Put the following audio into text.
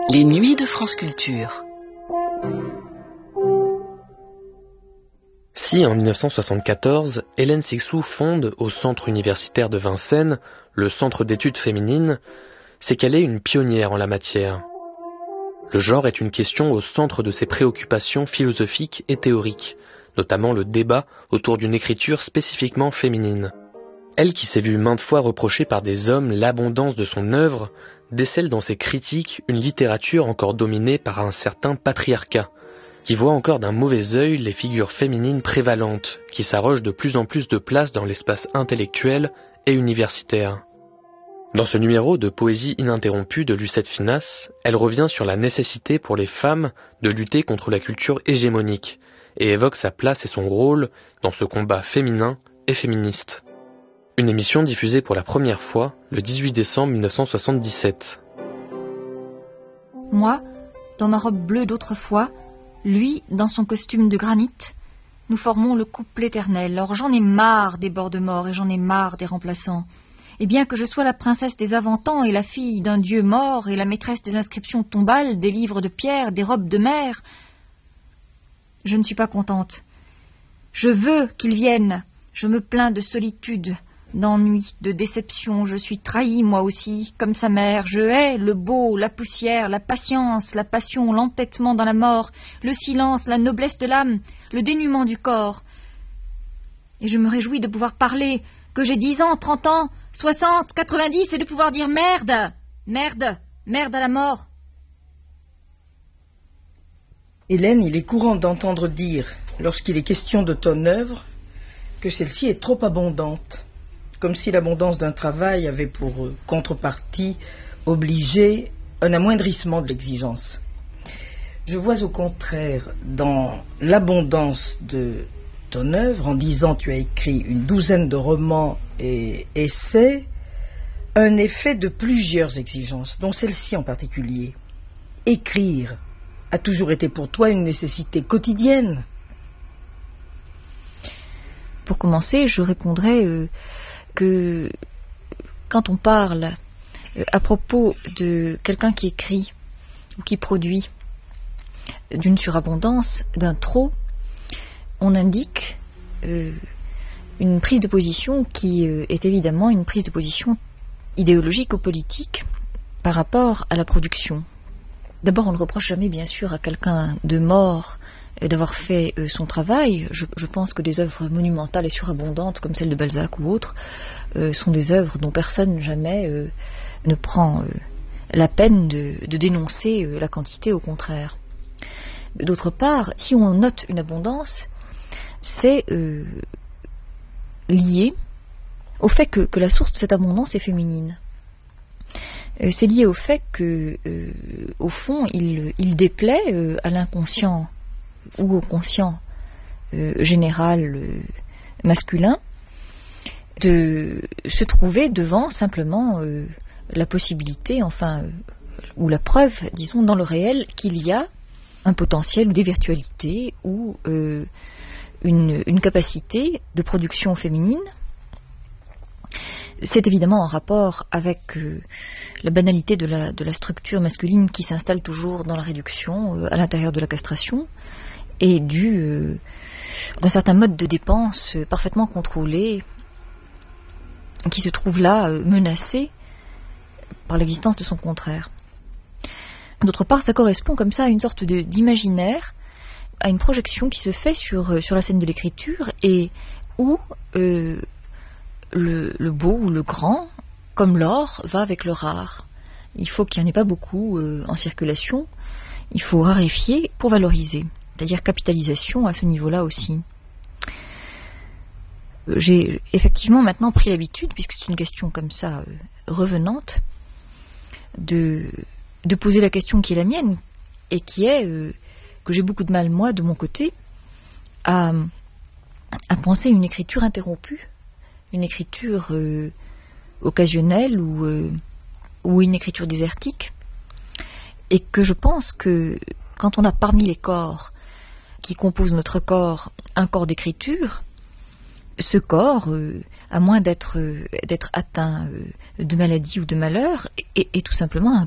Les nuits de France Culture. Si, en 1974, Hélène Cixous fonde au Centre universitaire de Vincennes le Centre d'études féminines, c'est qu'elle est une pionnière en la matière. Le genre est une question au centre de ses préoccupations philosophiques et théoriques, notamment le débat autour d'une écriture spécifiquement féminine. Elle qui s'est vue maintes fois reprocher par des hommes l'abondance de son œuvre, décèle dans ses critiques une littérature encore dominée par un certain patriarcat, qui voit encore d'un mauvais œil les figures féminines prévalentes, qui s'arrogent de plus en plus de place dans l'espace intellectuel et universitaire. Dans ce numéro de Poésie ininterrompue de Lucette Finasse, elle revient sur la nécessité pour les femmes de lutter contre la culture hégémonique, et évoque sa place et son rôle dans ce combat féminin et féministe. Une émission diffusée pour la première fois le 18 décembre 1977. Moi, dans ma robe bleue d'autrefois, lui, dans son costume de granit, nous formons le couple éternel. Or j'en ai marre des bords de mort et j'en ai marre des remplaçants. Et bien que je sois la princesse des avant-temps et la fille d'un dieu mort et la maîtresse des inscriptions tombales, des livres de pierre, des robes de mer, je ne suis pas contente. Je veux qu'ils viennent. Je me plains de solitude, d'ennui, de déception. Je suis trahie, moi aussi, comme sa mère. Je hais le beau, la poussière, la patience, la passion, l'entêtement dans la mort, le silence, la noblesse de l'âme, le dénuement du corps. Et je me réjouis de pouvoir parler, que j'ai 10 ans, 30 ans, 60, 90, et de pouvoir dire merde, merde, merde à la mort. Hélène, il est courant d'entendre dire, lorsqu'il est question de ton œuvre, que celle-ci est trop abondante, comme si l'abondance d'un travail avait pour contrepartie obligé un amoindrissement de l'exigence. Je vois au contraire dans l'abondance de ton œuvre, en 10 ans tu as écrit une douzaine de romans et essais, un effet de plusieurs exigences, dont celle-ci en particulier. Écrire a toujours été pour toi une nécessité quotidienne. Pour commencer, je répondrais que quand on parle à propos de quelqu'un qui écrit ou qui produit d'une surabondance, d'un trop, on indique une prise de position qui est évidemment une prise de position idéologique ou politique par rapport à la production. D'abord, on ne reproche jamais, bien sûr, à quelqu'un de mort d'avoir fait son travail. Je pense que des œuvres monumentales et surabondantes, comme celle de Balzac ou autres, sont des œuvres dont personne jamais ne prend la peine de dénoncer la quantité, au contraire. D'autre part, si on note une abondance, c'est lié au fait que la source de cette abondance est féminine. C'est lié au fait que, au fond, il déplaît à l'inconscient ou au conscient général masculin de se trouver devant simplement la possibilité, ou la preuve, disons, dans le réel, qu'il y a un potentiel ou des virtualités ou une capacité de production féminine. C'est évidemment en rapport avec la banalité de la structure masculine qui s'installe toujours dans la réduction, à l'intérieur de la castration, et d'un certain mode de dépense parfaitement contrôlé, qui se trouve là menacé par l'existence de son contraire. D'autre part, ça correspond comme ça à une sorte d'imaginaire, à une projection qui se fait sur la scène de l'écriture, et où le beau ou le grand, comme l'or, va avec le rare. Il faut qu'il n'y en ait pas beaucoup en circulation. Il faut raréfier pour valoriser, c'est-à-dire capitalisation à ce niveau-là aussi. J'ai effectivement maintenant pris l'habitude, puisque c'est une question comme ça revenante, de poser la question qui est la mienne, et qui est que j'ai beaucoup de mal, moi, de mon côté, à penser une écriture interrompue, une écriture occasionnelle ou une écriture désertique, et que je pense que quand on a parmi les corps qui composent notre corps un corps d'écriture, ce corps, à moins d'être atteint de maladie ou de malheur, est tout simplement